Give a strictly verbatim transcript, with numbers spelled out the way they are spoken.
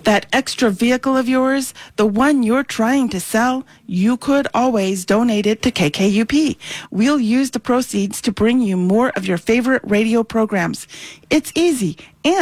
That extra vehicle of yours, the one you're trying to sell, you could always donate it to K K U P. We'll use the proceeds to bring you more of your favorite radio programs. It's easy, and